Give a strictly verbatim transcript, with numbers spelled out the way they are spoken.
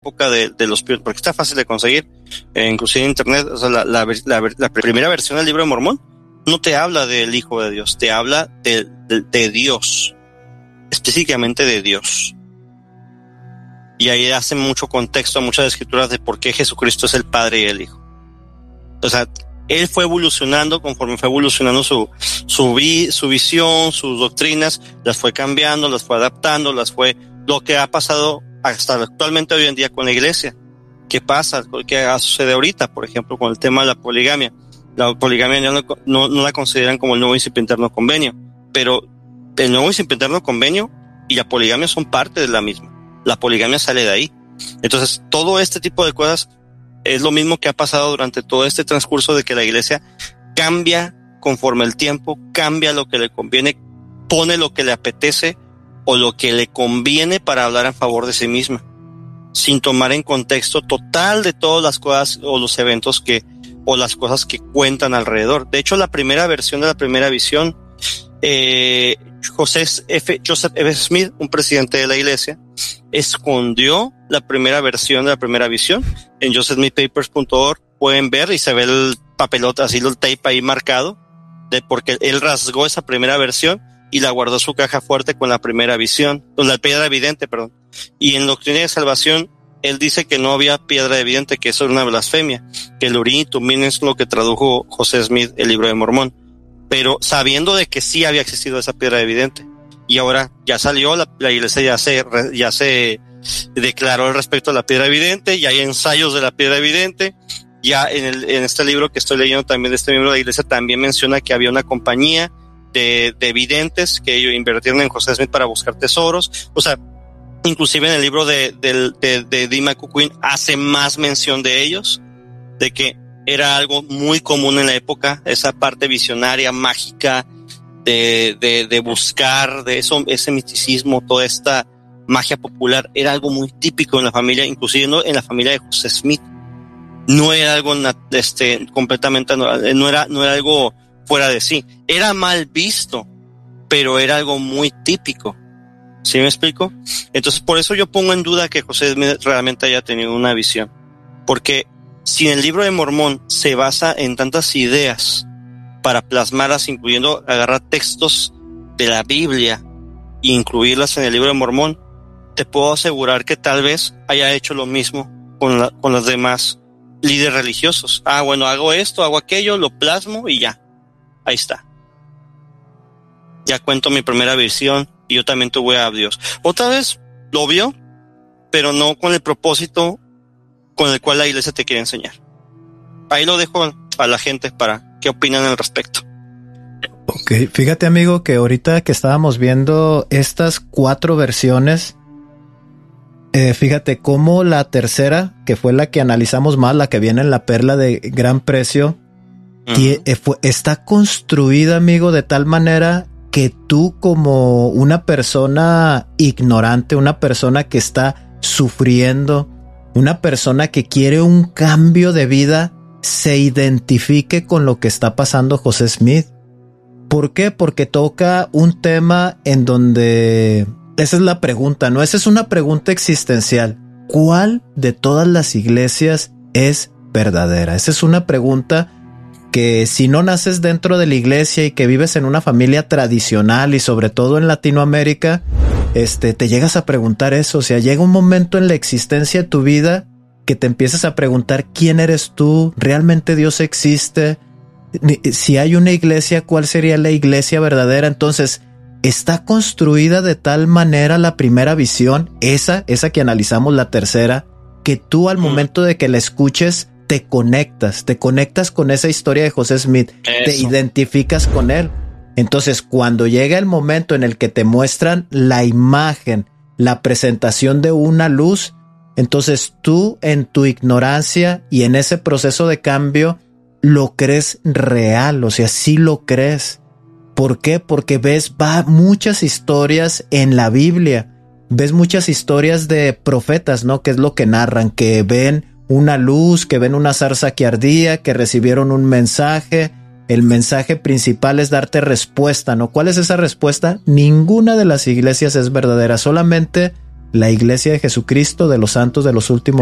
época de, de los pioneros, porque está fácil de conseguir, eh, inclusive en internet. O sea, la, la, la, la primera versión del libro de Mormón no te habla del Hijo de Dios, te habla de, de, de Dios, específicamente de Dios. Y ahí hacen mucho contexto a muchas escrituras de por qué Jesucristo es el Padre y el Hijo. O sea, él fue evolucionando conforme fue evolucionando su, su, vi, su visión, sus doctrinas, las fue cambiando, las fue adaptando, las fue, lo que ha pasado hasta actualmente hoy en día con la iglesia. ¿Qué pasa? ¿Qué sucede ahorita? Por ejemplo, con el tema de la poligamia. La poligamia ya no, no, no la consideran como el nuevo y sempiterno convenio, pero el nuevo y sempiterno convenio y la poligamia son parte de la misma. La poligamia sale de ahí. Entonces, todo este tipo de cosas es lo mismo que ha pasado durante todo este transcurso de que la iglesia cambia conforme el tiempo, cambia lo que le conviene, pone lo que le apetece o lo que le conviene para hablar en favor de sí misma, sin tomar en contexto total de todas las cosas o los eventos que, o las cosas que cuentan alrededor. De hecho, la primera versión de la primera visión, eh, José F. Joseph F. Smith, un presidente de la iglesia, escondió la primera versión de la primera visión. En joseph smith papers punto org pueden ver y se ve el papelote, así el tape ahí marcado, de porque él rasgó esa primera versión y la guardó en su caja fuerte con la primera visión, con la piedra evidente, perdón. Y en Doctrina de Salvación, él dice que no había piedra evidente, que eso era una blasfemia, que el Urim y Tumim es lo que tradujo José Smith, el libro de Mormón, pero sabiendo de que sí había existido esa piedra evidente. Y ahora ya salió, la, la iglesia ya se, ya se declaró al respecto a la piedra evidente, ya hay ensayos de la piedra evidente. Ya en, el, en este libro que estoy leyendo también de este miembro de la iglesia también menciona que había una compañía de, de videntes que ellos invirtieron en José Smith para buscar tesoros. O sea, inclusive en el libro de, de, de, de D. McQueen hace más mención de ellos, de que era algo muy común en la época, esa parte visionaria, mágica, de, de, de buscar, de eso, ese misticismo, toda esta magia popular, era algo muy típico en la familia, inclusive no en la familia de José Smith. No era algo, este, completamente, no, no era, no era algo fuera de sí. Era mal visto, pero era algo muy típico. ¿Sí me explico? Entonces, por eso yo pongo en duda que José Smith realmente haya tenido una visión. Porque si en el libro de Mormón se basa en tantas ideas para plasmarlas, incluyendo agarrar textos de la Biblia e incluirlas en el libro de Mormón, te puedo asegurar que tal vez haya hecho lo mismo con, la, con los demás líderes religiosos. Ah, bueno, hago esto, hago aquello, lo plasmo y ya. Ahí está. Ya cuento mi primera visión y yo también tuve a Dios. Otra vez lo vio, pero no con el propósito con el cual la iglesia te quiere enseñar. Ahí lo dejo a la gente para qué opinan al respecto. Ok, fíjate amigo que ahorita que estábamos viendo estas cuatro versiones, eh, fíjate cómo la tercera, que fue la que analizamos más, la que viene en la perla de gran precio, uh-huh. tie, eh, fue, está construida, amigo, de tal manera que tú como una persona ignorante, una persona que está sufriendo, una persona que quiere un cambio de vida, se identifique con lo que está pasando José Smith. ¿Por qué? Porque toca un tema en donde... Esa es la pregunta, ¿no? Esa es una pregunta existencial. ¿Cuál de todas las iglesias es verdadera? Esa es una pregunta que si no naces dentro de la iglesia y que vives en una familia tradicional y sobre todo en Latinoamérica, este, te llegas a preguntar eso. O sea, llega un momento en la existencia de tu vida que te empiezas a preguntar quién eres tú, ¿realmente Dios existe? Si hay una iglesia, ¿cuál sería la iglesia verdadera? Entonces, está construida de tal manera la primera visión, esa, esa que analizamos, la tercera, que tú al momento de que la escuches, te conectas, te conectas con esa historia de José Smith, eso. Te identificas con él. Entonces, cuando llega el momento en el que te muestran la imagen, la presentación de una luz, entonces tú en tu ignorancia y en ese proceso de cambio lo crees real, o sea, sí lo crees. ¿Por qué? Porque ves va muchas historias en la Biblia, ves muchas historias de profetas, ¿no? Que es lo que narran, que ven una luz, que ven una zarza que ardía, que recibieron un mensaje. El mensaje principal es darte respuesta, ¿no? ¿Cuál es esa respuesta? Ninguna de las iglesias es verdadera, solamente la Iglesia de Jesucristo de los Santos de los Últimos